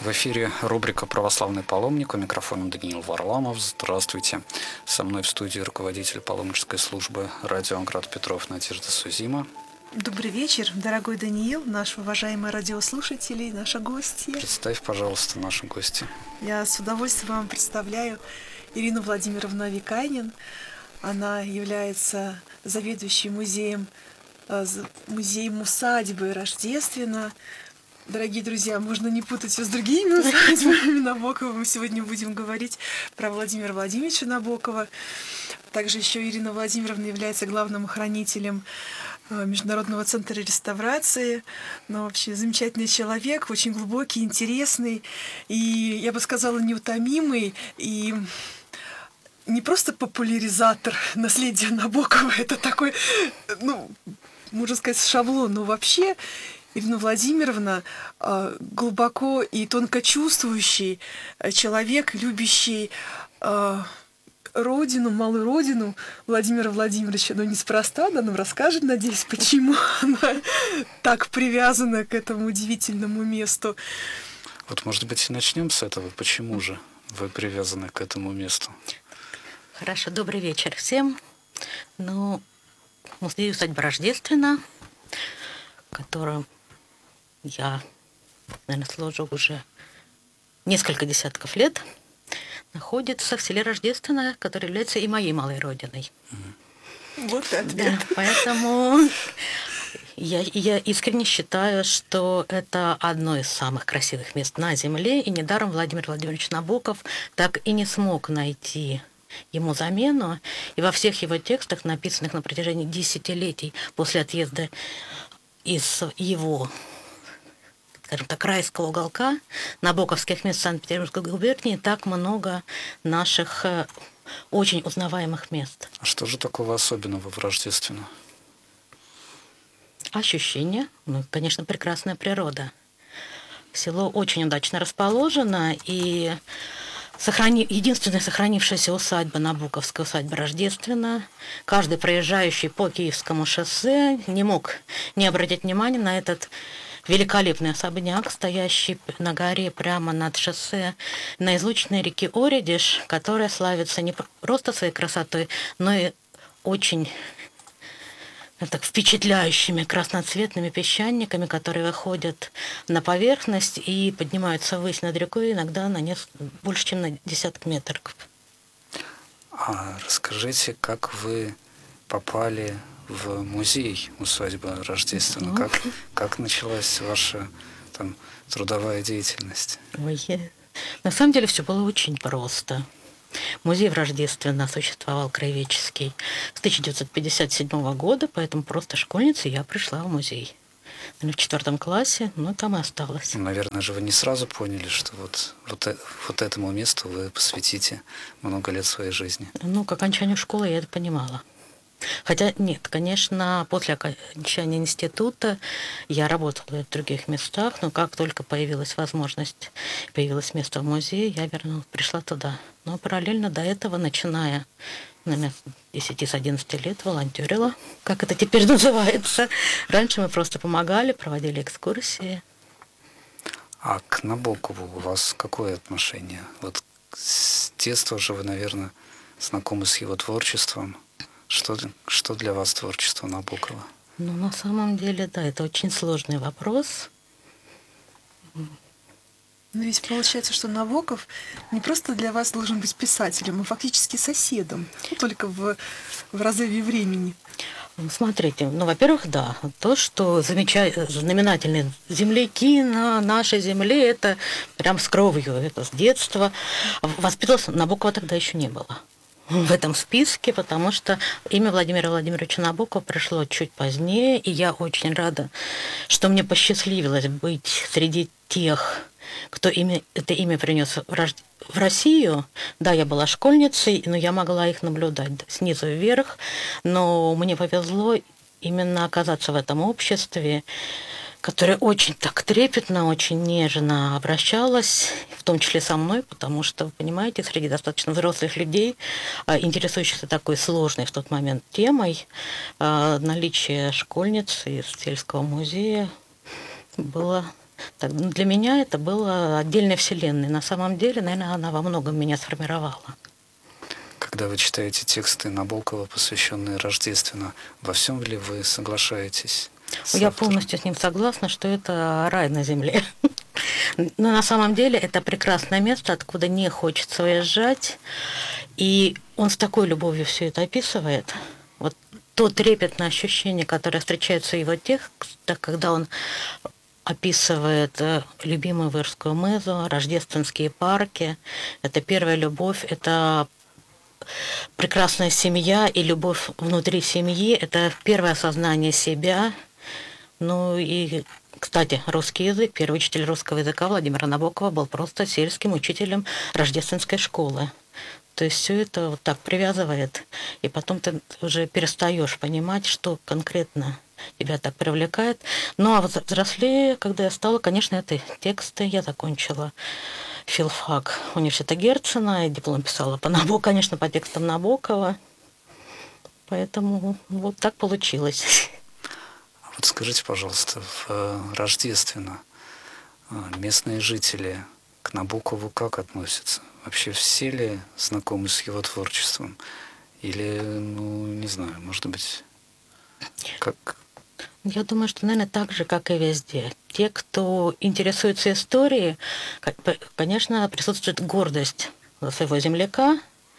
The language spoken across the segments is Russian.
В эфире рубрика «Православный паломник». У микрофона Даниил Варламов. Здравствуйте. Со мной в студии руководитель паломнической службы радио Град Петров Надежда Сузима. Добрый вечер, дорогой Даниил, наши уважаемые радиослушатели, наши гости. Представь, пожалуйста, наши гости. Я с удовольствием вам представляю Ирину Владимировну Викайнин. Она является заведующей музеем усадьбы Рождествена. Дорогие друзья, можно не путать ее с другими усадьбами Набокова. Мы сегодня будем говорить про Владимира Владимировича Набокова. Также еще Ирина Владимировна является главным хранителем Международного центра реставрации. Но вообще замечательный человек, очень глубокий, интересный и, я бы сказала, неутомимый. И не просто популяризатор наследия Набокова, это такой, можно сказать, шаблон, но вообще Ирина Владимировна глубоко и тонко чувствующий человек, любящий родину, малую родину Владимира Владимировича. Но неспроста, она нам расскажет, надеюсь, почему она так привязана к этому удивительному месту. Вот, может быть, и начнем с этого. Почему же вы привязаны к этому месту? Хорошо, добрый вечер всем. Музей усадьба Рождествена, которую я, наверное, служу уже несколько десятков лет, находится в селе Рождествено, которое является и моей малой родиной. Вот ответ. Да, поэтому я искренне считаю, что это одно из самых красивых мест на Земле, и недаром Владимир Владимирович Набоков так и не смог найти ему замену, и во всех его текстах, написанных на протяжении десятилетий после отъезда из его, скажем так, райского уголка, набоковских мест Санкт-Петербургской губернии, так много наших очень узнаваемых мест. А что же такого особенного в Рождествено? Ощущения, конечно, прекрасная природа. Село очень удачно расположено, и единственная сохранившаяся усадьба, Набоковская усадьба Рождествена. Каждый проезжающий по Киевскому шоссе не мог не обратить внимания на этот великолепный особняк, стоящий на горе прямо над шоссе на излучине реки Оредиш, которая славится не просто своей красотой, но и очень так впечатляющими красноцветными песчаниками, которые выходят на поверхность и поднимаются ввысь над рекой, иногда на больше, чем на десяток метров. А расскажите, как вы попали в музей усадьбы Рождествена? Как началась ваша трудовая деятельность? На самом деле все было очень просто. Музей в Рождествено существовал краеведческий с 1957 года, поэтому просто школьницей я пришла в музей. В 4 классе, там и осталась. Наверное же, вы не сразу поняли, что вот этому месту вы посвятите много лет своей жизни. К окончанию школы я это понимала. Хотя нет, конечно, после окончания института я работала в других местах, но как только появилась возможность, появилось место в музее, я пришла туда. Но параллельно до этого, начиная, наверное, с 10-11 лет, волонтерила, как это теперь называется. Раньше мы просто помогали, проводили экскурсии. А к Набокову у вас какое отношение? Вот с детства же вы, наверное, знакомы с его творчеством. Что для вас творчество Набокова? На самом деле, да, это очень сложный вопрос. Но ведь получается, что Набоков не просто для вас должен быть писателем, а фактически соседом, только в разрыве времени. Смотрите, во-первых, да, то, что знаменательные земляки на нашей земле, это прям с кровью, это с детства. Воспитывался, Набокова тогда еще не было в этом списке, потому что имя Владимира Владимировича Набокова пришло чуть позднее, и я очень рада, что мне посчастливилось быть среди тех, кто это имя принес в Россию. Да, я была школьницей, но я могла их наблюдать снизу вверх, но мне повезло именно оказаться в этом обществе, которое очень так трепетно, очень нежно обращалась, в том числе со мной, потому что, вы понимаете, среди достаточно взрослых людей, интересующихся такой сложной в тот момент темой, наличие школьниц из сельского музея было Так, для меня это было отдельной вселенной. На самом деле, наверное, она во многом меня сформировала. Когда вы читаете тексты Набокова, посвященные Рождественно, во всем ли вы соглашаетесь с Я автором? полностью с ним согласна, что это рай на земле. Но на самом деле это прекрасное место, откуда не хочется уезжать. И он с такой любовью все это описывает. Вот то трепетное ощущение, которое встречается в его текстах, когда он описывает любимую Вырскую мызу, рождественские парки. Это первая любовь, это прекрасная семья и любовь внутри семьи. Это первое осознание себя. Ну и, кстати, русский язык, первый учитель русского языка Владимира Набокова был просто сельским учителем рождественской школы. То есть все это вот так привязывает, и потом ты уже перестаешь понимать, что конкретно тебя так привлекает. Ну а взрослее, когда я стала, конечно, это тексты. Я закончила филфак университета Герцена, и диплом писала по Набокову, конечно, по текстам Набокова. Поэтому вот так получилось. А вот скажите, пожалуйста, в Рождественно местные жители к Набокову как относятся? Вообще все ли знакомы с его творчеством? Или, ну, не знаю, может быть, как... Я думаю, что, наверное, так же, как и везде. Те, кто интересуется историей, конечно, присутствует гордость за своего земляка,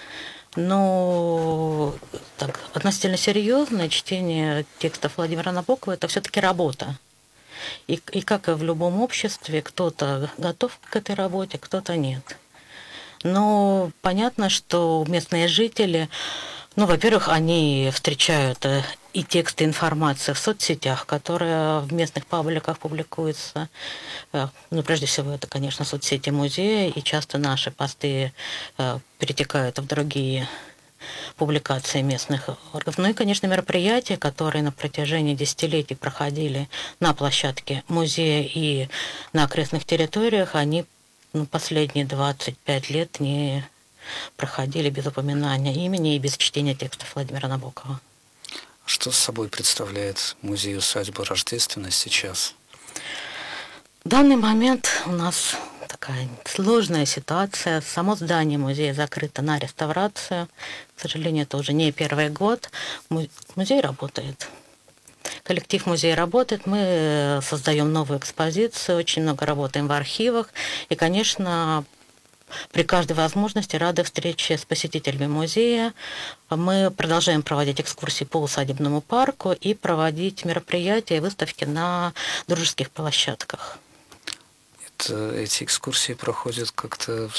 но так, относительно серьезное чтение текстов Владимира Набокова – это все-таки работа. И как и в любом обществе, кто-то готов к этой работе, кто-то нет. Но понятно, что местные жители, ну, во-первых, они встречают и тексты, информации в соцсетях, которые в местных пабликах публикуются. Ну, прежде всего, это, конечно, соцсети музея, и часто наши посты перетекают в другие публикации местных органов. Ну и, конечно, мероприятия, которые на протяжении десятилетий проходили на площадке музея и на окрестных территориях, они последние 25 лет не проходили без упоминания имени и без чтения текстов Владимира Набокова. Что с собой представляет музей-усадьба Рождественно сейчас? В данный момент у нас такая сложная ситуация. Само здание музея закрыто на реставрацию. К сожалению, это уже не первый год. Музей работает. Коллектив музея работает, мы создаем новую экспозицию, очень много работаем в архивах. И, конечно, при каждой возможности рады встрече с посетителями музея. Мы продолжаем проводить экскурсии по усадебному парку и проводить мероприятия и выставки на дружеских площадках. Эти экскурсии проходят как-то...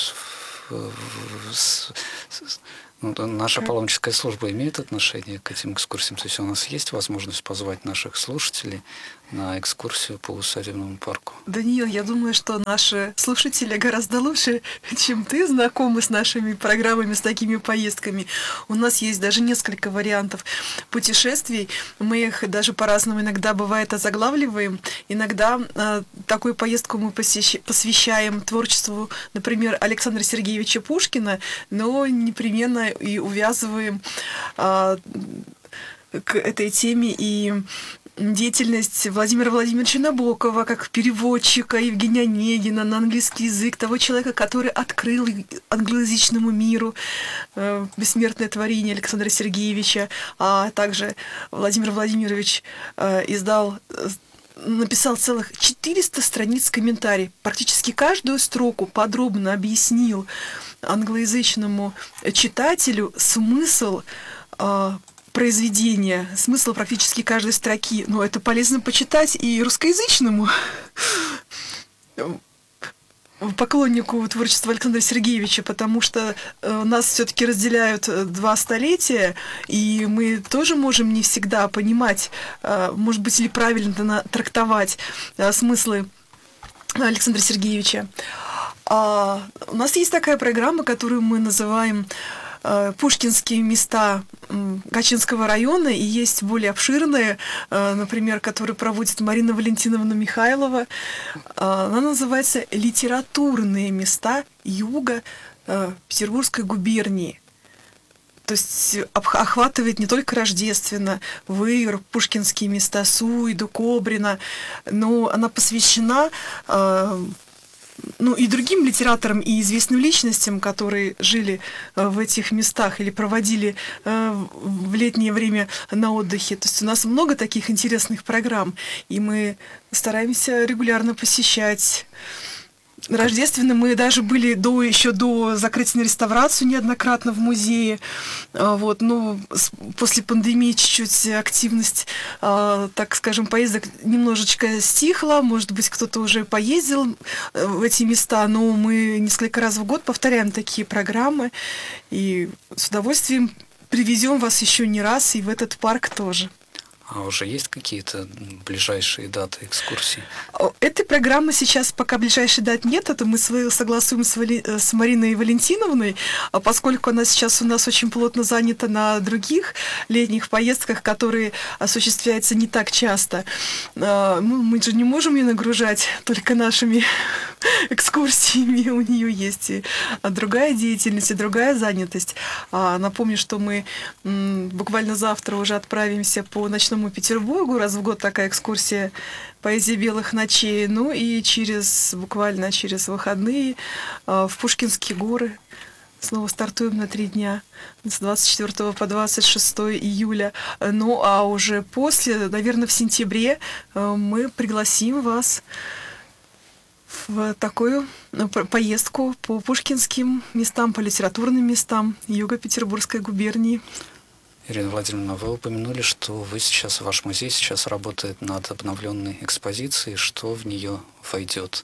наша паломническая служба имеет отношение к этим экскурсиям? То есть у нас есть возможность позвать наших слушателей на экскурсию по усадебному парку? Даниил, я думаю, что наши слушатели гораздо лучше, чем ты, знакомы с нашими программами, с такими поездками. У нас есть даже несколько вариантов путешествий. Мы их даже по-разному иногда бывает озаглавливаем. Иногда такую поездку мы посвящаем творчеству, например, Александра Сергеевича Пушкина, но непременно и увязываем к этой теме и деятельность Владимира Владимировича Набокова как переводчика, Евгения Онегина на английский язык, того человека, который открыл англоязычному миру бессмертное творение Александра Сергеевича, а также Владимир Владимирович написал целых 400 страниц комментариев. Практически каждую строку подробно объяснил англоязычному читателю смысл произведения, смысл практически каждой строки. Но это полезно почитать и русскоязычному поклоннику творчества Александра Сергеевича, потому что нас все-таки разделяют 2 столетия, и мы тоже можем не всегда понимать, может быть, или правильно трактовать смыслы Александра Сергеевича. У нас есть такая программа, которую мы называем «Пушкинские места Гатчинского района», и есть более обширные, например, которые проводит Марина Валентиновна Михайлова. Она называется «Литературные места юга Петербургской губернии». то есть охватывает не только Рождественно, Выер, пушкинские места, Суйду, Кобрина, но она посвящена и другим литераторам, и известным личностям, которые жили в этих местах или проводили в летнее время на отдыхе. То есть у нас много таких интересных программ, и мы стараемся регулярно посещать. Рождественно мы даже были еще до закрытия на реставрацию неоднократно в музее. Вот, но после пандемии чуть-чуть активность, так скажем, поездок немножечко стихла. Может быть, кто-то уже поездил в эти места, но мы несколько раз в год повторяем такие программы. И с удовольствием привезем вас еще не раз и в этот парк тоже. А уже есть какие-то ближайшие даты экскурсий? Этой программы сейчас пока ближайшей дат нет, это мы согласуем с Мариной Валентиновной, поскольку она сейчас у нас очень плотно занята на других летних поездках, которые осуществляются не так часто. Мы же не можем ее нагружать только нашими экскурсиями, у нее есть и другая деятельность, и другая занятость. Напомню, что мы буквально завтра уже отправимся по ночному Петербургу, раз в год такая экскурсия «Поэзия белых ночей», ну и буквально через выходные в Пушкинские горы. Снова стартуем на 3 дня, с 24 по 26 июля. Ну а уже после, наверное, в сентябре мы пригласим вас в такую поездку по пушкинским местам, по литературным местам Юго-Петербургской губернии. Ирина Владимировна, вы упомянули, что ваш музей сейчас работает над обновленной экспозицией. Что в нее войдет?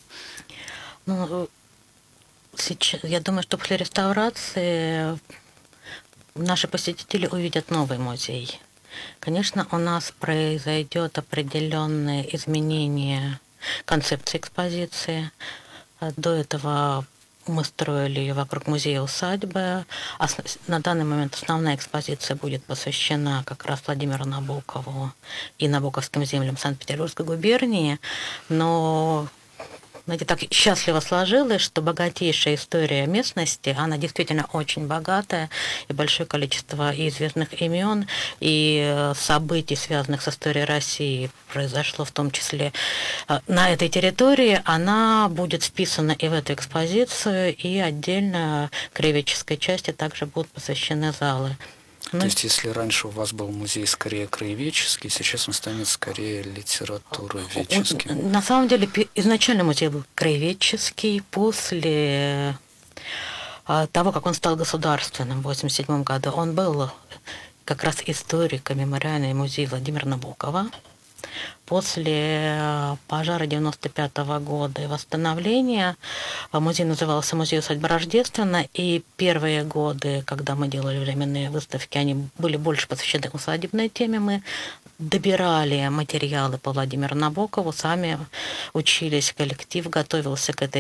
Сейчас, я думаю, что после реставрации наши посетители увидят новый музей. Конечно, у нас произойдет определенные изменения концепции экспозиции. До этого мы строили ее вокруг музея-усадьбы. На данный момент основная экспозиция будет посвящена как раз Владимиру Набокову и набоковским землям Санкт-Петербургской губернии. Но, знаете, так счастливо сложилось, что богатейшая история местности, она действительно очень богатая, и большое количество и известных имен, и событий, связанных с историей России, произошло в том числе на этой территории. Она будет вписана и в эту экспозицию, и отдельно краеведческой части также будут посвящены залы. То есть, если раньше у вас был музей скорее краеведческий, сейчас он станет скорее литературоведческим? На самом деле, изначально музей был краеведческий. После того, как он стал государственным в 1987 году, он был как раз историко-мемориальный музей Владимира Набокова. После пожара 1995 года и восстановления музей назывался «Музей-усадьба Рождественно», и первые годы, когда мы делали временные выставки, они были больше посвящены усадебной теме. Мы добирали материалы по Владимиру Набокову, сами учились, коллектив готовился к этой